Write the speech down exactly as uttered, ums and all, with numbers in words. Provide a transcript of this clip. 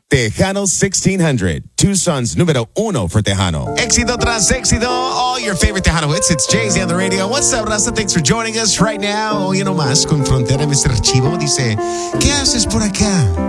Tejano sixteen hundred, Tucson's número uno for Tejano. Éxito tras éxito, all your favorite Tejano hits. It's Jay-Z on the radio. What's up, Raza? Thanks for joining us right now. Oye nomás, con Frontera, mister Chivo dice, ¿qué haces por acá?